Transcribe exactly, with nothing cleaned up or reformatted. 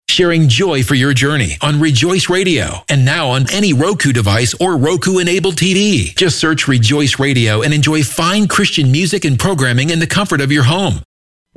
sharing joy for your journey on Rejoice Radio, and now on any Roku device or Roku-enabled T V. Just search Rejoice Radio and enjoy fine Christian music and programming in the comfort of your home.